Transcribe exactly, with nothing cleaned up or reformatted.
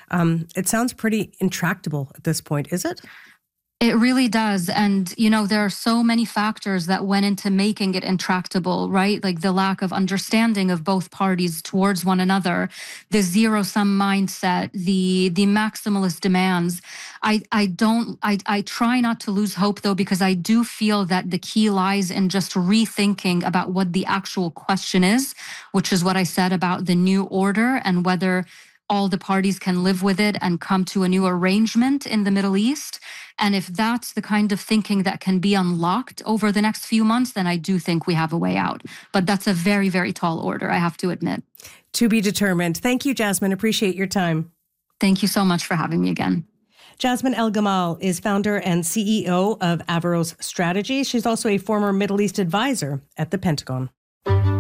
Um, it sounds pretty intractable at this point, is it? It really does. And, you know, there are so many factors that went into making it intractable, right? Like the lack of understanding of both parties towards one another, the zero sum mindset, the the maximalist demands. I, I don't, I, I try not to lose hope though, because I do feel that the key lies in just rethinking about what the actual question is, which is what I said about the new order and whether all the parties can live with it and come to a new arrangement in the Middle East. And if that's the kind of thinking that can be unlocked over the next few months, then I do think we have a way out. But that's a very, very tall order, I have to admit. To be determined. Thank you, Jasmine. Appreciate your time. Thank you so much for having me again. Jasmine El-Gamal is founder and C E O of Averroes Strategy. She's also a former Middle East advisor at the Pentagon.